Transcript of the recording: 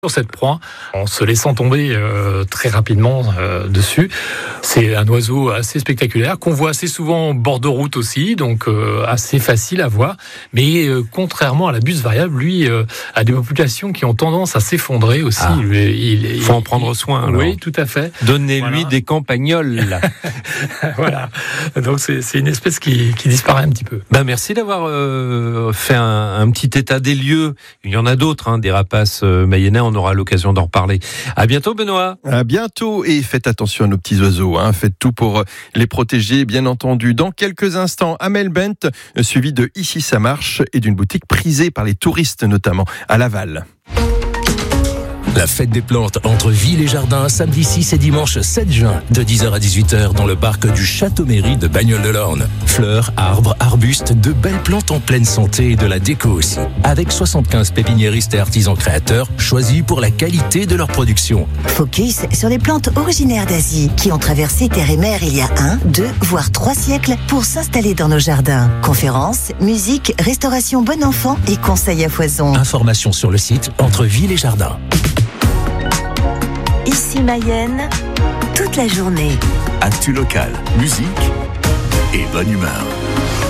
sur cette proie en se laissant tomber très rapidement dessus. C'est un oiseau assez spectaculaire qu'on voit assez souvent en bord de route aussi, donc assez facile à voir. Mais contrairement à la buse variable, lui a des populations qui ont tendance à s'effondrer aussi. Il faut en prendre soin. Alors. Oui, tout à fait. Donnez-lui des campagnols. Voilà. Donc c'est une espèce qui disparaît un petit peu. Merci d'avoir fait un petit état des lieux. Il y en a d'autres, des rapaces mayennais. On aura l'occasion d'en reparler. À bientôt, Benoît. À bientôt, et faites attention à nos petits oiseaux. Faites tout pour les protéger, bien entendu. Dans quelques instants, Amel Bent, suivi de Ici ça marche et d'une boutique prisée par les touristes, notamment à Laval. La fête des plantes entre ville et jardin, samedi 6 et dimanche 7 juin, de 10h à 18h dans le parc du Château-Mairie de Bagnols-de-l'Orne. Fleurs, arbres, arbustes, de belles plantes en pleine santé et de la déco aussi. Avec 75 pépiniéristes et artisans créateurs choisis pour la qualité de leur production. Focus sur les plantes originaires d'Asie qui ont traversé terre et mer il y a 1, 2, voire 3 siècles pour s'installer dans nos jardins. Conférences, musique, restauration bon enfant et conseils à foison. Informations sur le site Entre Ville et Jardin. Ici Mayenne, toute la journée. Actu local, musique et bonne humeur.